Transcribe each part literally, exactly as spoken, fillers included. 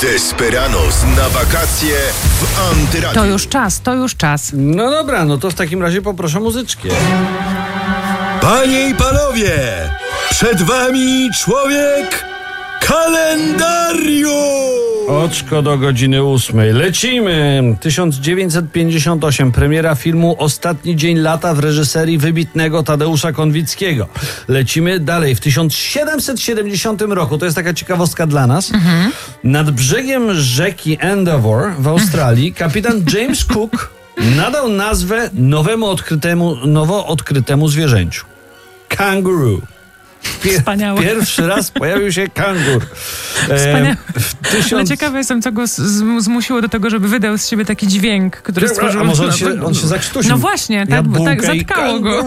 Desperados na wakacje w Antyradiu. To już czas, to już czas. No dobra, no to w takim razie poproszę muzyczkę. Panie i panowie, przed wami człowiek kalendarium. Oczko do godziny ósmej. Lecimy! tysiąc dziewięćset pięćdziesiąty ósmy. Premiera filmu Ostatni dzień lata w reżyserii wybitnego Tadeusza Konwickiego. Lecimy dalej. W tysiąc siedemset siedemdziesiątym roku, to jest taka ciekawostka dla nas, mhm. nad brzegiem rzeki Endeavour w Australii kapitan James Cook nadał nazwę nowemu odkrytemu, nowo odkrytemu zwierzęciu. Kangaroo. Pier- Wspaniałe. Pierwszy raz pojawił się kangur. Wspaniałe. E, tysiąc... Ale ciekawa jestem, co go z- z- zmusiło do tego, żeby wydał z siebie taki dźwięk, który stworzył... A może on się, on się zakrztusił? No właśnie, tak, tak zatkało go.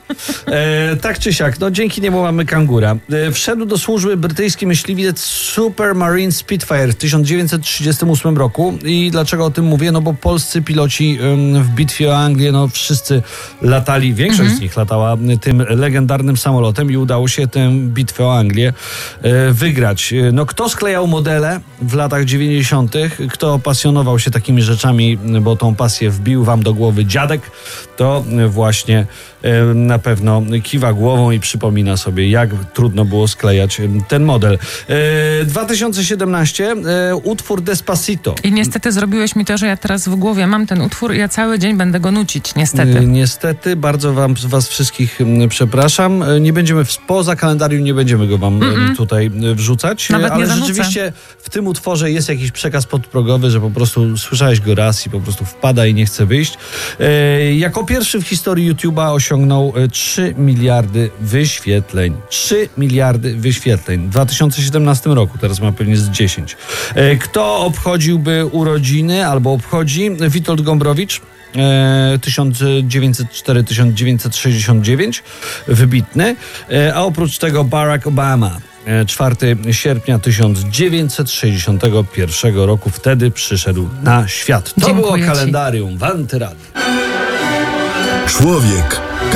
E, tak czy siak, no dzięki niemu mamy kangura. E, wszedł do służby brytyjski myśliwiec Supermarine Spitfire w tysiąc dziewięćset trzydziestym ósmym roku. I dlaczego o tym mówię? No bo polscy piloci ym, w bitwie o Anglię, no wszyscy latali, większość mhm. z nich latała tym legendarnym samolotem i udało się tę bitwę o Anglię e, wygrać. No kto sklejał modele w latach dziewięćdziesiątych, kto pasjonował się takimi rzeczami, bo tą pasję wbił wam do głowy dziadek, to właśnie e, na pewno kiwa głową i przypomina sobie, jak trudno było sklejać ten model. E, dwa tysiące siedemnasty. E, utwór Despacito. I niestety zrobiłeś mi to, że ja teraz w głowie mam ten utwór i ja cały dzień będę go nucić, niestety. E, niestety, bardzo wam, was wszystkich m, przepraszam. E, nie będziemy w Poza kalendarium nie będziemy go wam Mm-mm. tutaj wrzucać, Nawet ale nie rzeczywiście w tym utworze jest jakiś przekaz podprogowy, że po prostu słyszałeś go raz i po prostu wpada i nie chce wyjść. E, jako pierwszy w historii YouTube'a osiągnął trzy miliardy wyświetleń. trzy miliardy wyświetleń. W dwa tysiące siedemnastym roku, teraz ma pewnie z dziesięć. E, kto obchodziłby urodziny albo obchodzi? Witold Gombrowicz. tysiąc dziewięćset cztery do tysiąc dziewięćset sześćdziesiąt dziewięć, wybitny, a oprócz tego Barack Obama, czwartego sierpnia tysiąc dziewięćset sześćdziesiątego pierwszego roku, wtedy przyszedł na świat. To Dziękuję było ci. kalendarium w Antyradiu. Człowiek